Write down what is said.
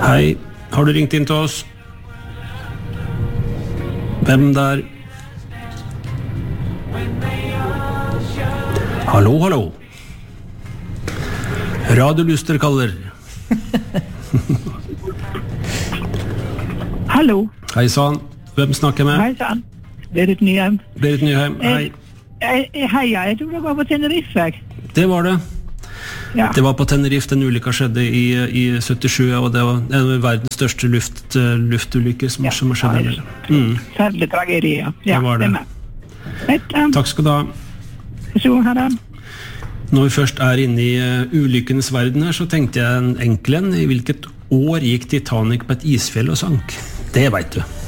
Hei, har du ringt inn til oss? Hvem der? Hallo, hallo. Radio Luster kaller. Hallo. Hei sann, hvem snakker med? Hei sann. Berit Nyheim. Berit Nyheim, hei. Hei, jeg tror det var på Tenerife. Det var det. Ja. Det var på Tenerife, den ulykka skjedde i 77, og det var en av verdens største luftulykker som har skjedd der. Særlig tragedie, ja. Det var det. Takk skal du ha. Så her da. Når vi først er inne i ulykkenes verden her, så tenkte jeg en enkel en. I hvilket år gikk Titanic på et isfjell og sank? Det vet du.